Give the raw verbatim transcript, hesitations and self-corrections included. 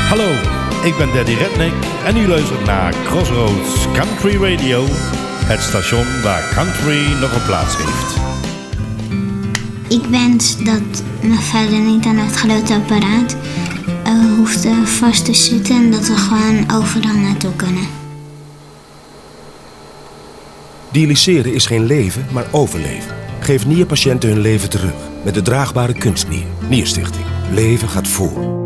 Hallo, ik ben Daddy Redneck en u luistert naar Crossroads Country Radio. Het station waar country nog een plaats heeft. Ik wens dat mijn vader niet aan het grote apparaat uh, hoeft uh, vast te zitten en dat we gewoon overal naartoe kunnen. Dialyseren is geen leven, maar overleven. Geef nierpatiënten hun leven terug met de draagbare kunstnier. Nierstichting. Leven gaat voor.